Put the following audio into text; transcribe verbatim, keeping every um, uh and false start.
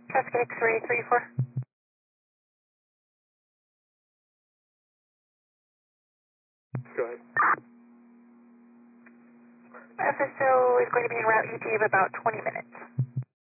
Traffic X-ray three four. Go ahead. F S O is going to be en route E T of about twenty minutes.